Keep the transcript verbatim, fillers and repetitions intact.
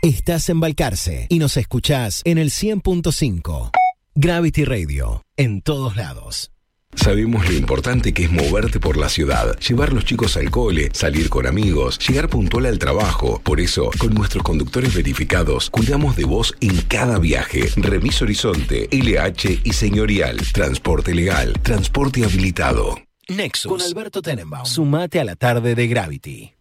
Estás en Balcarce y nos escuchás en el cien punto cinco. Gravity Radio, en todos lados. Sabemos lo importante que es moverte por la ciudad, llevar los chicos al cole, salir con amigos, llegar puntual al trabajo. Por eso, con nuestros conductores verificados, cuidamos de vos en cada viaje. Remis Horizonte, L H y Señorial. Transporte legal, transporte habilitado. Nexus, con Alberto Tenenbaum. Sumate a la tarde de Gravity.